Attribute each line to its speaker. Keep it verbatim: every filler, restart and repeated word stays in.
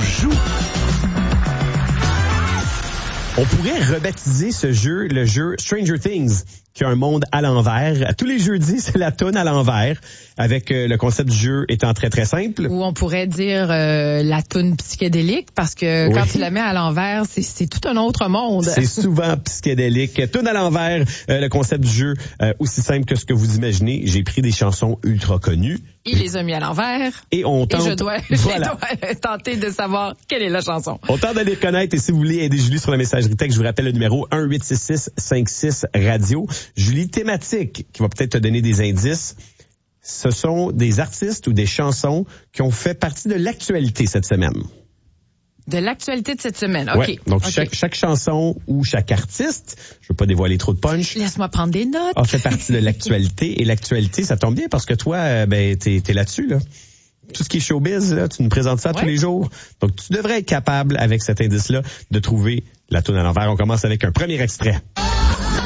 Speaker 1: joue. On pourrait rebaptiser ce jeu le jeu Stranger Things, qui a un monde à l'envers. Tous les jeudis, c'est la toune à l'envers, avec euh, le concept du jeu étant très, très simple.
Speaker 2: Ou on pourrait dire euh, la toune psychédélique, parce que quand
Speaker 1: oui.
Speaker 2: tu la mets à l'envers, c'est, c'est tout un autre monde.
Speaker 1: C'est souvent psychédélique. Toune à l'envers, euh, le concept du jeu, euh, aussi simple que ce que vous imaginez. J'ai pris des chansons ultra connues.
Speaker 2: Il les a mis à l'envers.
Speaker 1: Et on tente...
Speaker 2: Et je dois,
Speaker 1: voilà.
Speaker 2: je dois tenter de savoir quelle est la chanson.
Speaker 1: On tente d'aller reconnaître, et si vous voulez aider Julie sur la messagerie texte, je vous rappelle le numéro un huit six six cinq six radio. Julie, thématique, qui va peut-être te donner des indices. Ce sont des artistes ou des chansons qui ont fait partie de l'actualité cette semaine.
Speaker 2: De l'actualité de cette semaine, OK.
Speaker 1: Ouais, donc
Speaker 2: okay.
Speaker 1: Chaque, chaque chanson ou chaque artiste, je veux pas dévoiler trop de punch,
Speaker 2: laisse-moi prendre des notes,
Speaker 1: a fait partie de l'actualité. Et l'actualité, ça tombe bien parce que toi, euh, ben t'es, t'es là-dessus, là. Tout ce qui est showbiz, là, tu nous présentes ça ouais. tous les jours. Donc, tu devrais être capable, avec cet indice-là, de trouver la toune à l'envers. On commence avec un premier extrait.